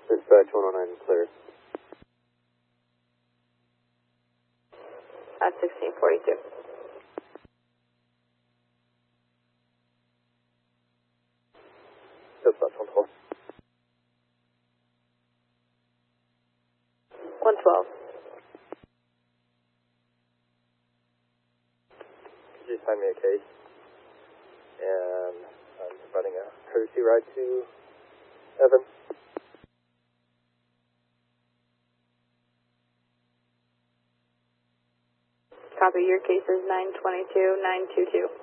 Dispatch 109 clear. At 1642. Dispatch 112. 112. Could you send me a case? And I'm providing a courtesy ride to Evan. Copy, your case is 922-922.